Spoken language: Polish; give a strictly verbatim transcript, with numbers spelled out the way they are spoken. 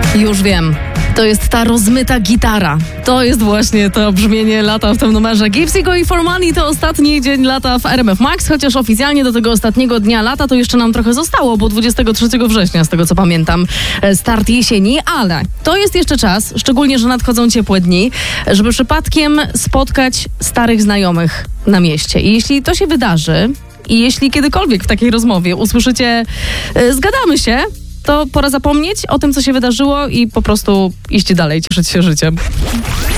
Już wiem. To jest ta rozmyta gitara. To jest właśnie to brzmienie lata w tym numerze. Gibbs Go i For Money to ostatni dzień lata w R M F Max, chociaż oficjalnie do tego ostatniego dnia lata to jeszcze nam trochę zostało, bo dwudziestego trzeciego września, z tego co pamiętam, start jesieni, ale to jest jeszcze czas, szczególnie, że nadchodzą ciepłe dni, żeby przypadkiem spotkać starych znajomych na mieście. I jeśli to się wydarzy i jeśli kiedykolwiek w takiej rozmowie usłyszycie yy, zgadamy się, to pora zapomnieć o tym, co się wydarzyło i po prostu iść dalej, cieszyć się życiem.